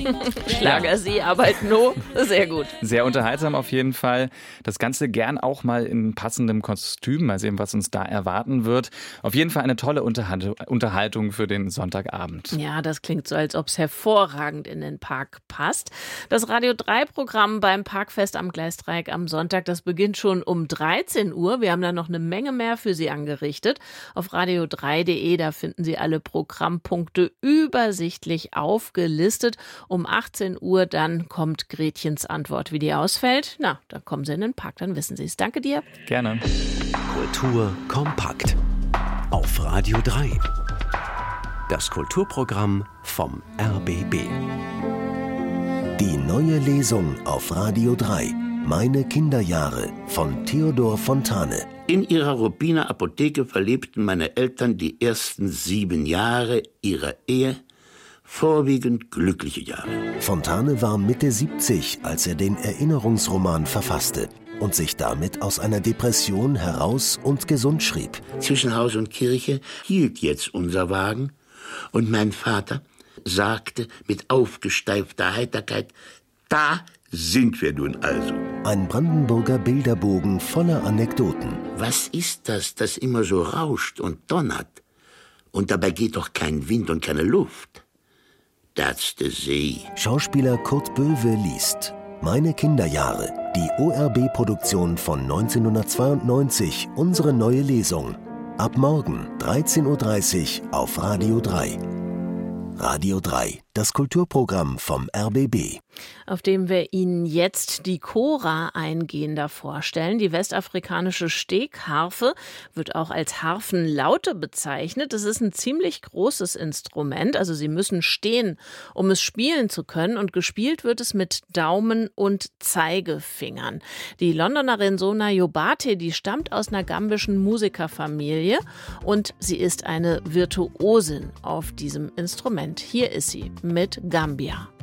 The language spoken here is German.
Schlager Sie, Arbeit No, sehr gut. Sehr unterhaltsam auf jeden Fall. Das Ganze gern auch mal in passendem Kostüm. Mal sehen, was uns da erwarten wird. Auf jeden Fall eine tolle Unterhaltung für den Sonntagabend. Ja, das klingt so, als ob es hervorragend in den Park passt. Das Radio 3-Programm beim Parkfest am Gleisdreieck am Sonntag, das beginnt schon um 13 Uhr. Wir haben da noch eine Menge mehr für Sie angerichtet. Auf radio3.de, da finden Sie alle Programmpunkte übersichtlich aufgelistet. Um 18 Uhr dann kommt Gretchens Antwort. Wie die ausfällt, na, da kommen Sie in den Park, dann wissen Sie es. Danke dir. Gerne. Kultur kompakt auf Radio 3. Das Kulturprogramm vom RBB. Die neue Lesung auf Radio 3. Meine Kinderjahre von Theodor Fontane. In ihrer Ruppiner Apotheke verlebten meine Eltern die ersten 7 Jahre ihrer Ehe, vorwiegend glückliche Jahre. Fontane war Mitte 70, als er den Erinnerungsroman verfasste und sich damit aus einer Depression heraus und gesund schrieb. Zwischen Haus und Kirche hielt jetzt unser Wagen und mein Vater sagte mit aufgesteifter Heiterkeit: Da sind wir nun also. Ein Brandenburger Bilderbogen voller Anekdoten. Was ist das, das immer so rauscht und donnert? Und dabei geht doch kein Wind und keine Luft. That's the sea. Schauspieler Kurt Böwe liest Meine Kinderjahre, die ORB-Produktion von 1992, unsere neue Lesung. Ab morgen 13.30 Uhr auf Radio 3. Radio 3, das Kulturprogramm vom RBB. Auf dem wir Ihnen jetzt die Kora eingehender vorstellen. Die westafrikanische Stegharfe wird auch als Harfenlaute bezeichnet. Das ist ein ziemlich großes Instrument, also Sie müssen stehen, um es spielen zu können. Und gespielt wird es mit Daumen und Zeigefingern. Die Londonerin Sona Yobate, die stammt aus einer gambischen Musikerfamilie und sie ist eine Virtuosin auf diesem Instrument. Hier ist sie mit Gambia.